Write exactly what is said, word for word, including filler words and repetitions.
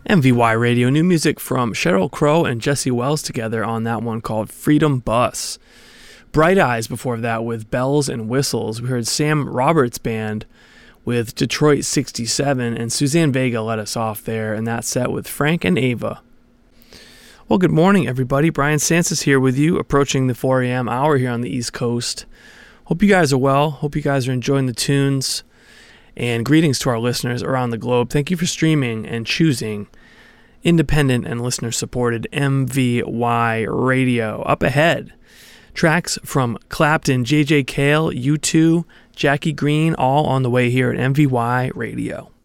M V Y Radio, new music from Sheryl Crow and Jesse Wells together on that one called Freedom Bus. Bright Eyes before that with Bells and Whistles. We heard Sam Roberts Band with Detroit sixty-seven, and Suzanne Vega let us off there in that set with Frank and Ava. Well, good morning, everybody. Brian Sansis here with you, approaching the four a.m. hour here on the East Coast. Hope you guys are well. Hope you guys are enjoying the tunes. And greetings to our listeners around the globe. Thank you for streaming and choosing independent and listener-supported M V Y Radio. Up ahead, tracks from Clapton, J J Cale, U two, Jackie Green, all on the way here at M V Y Radio.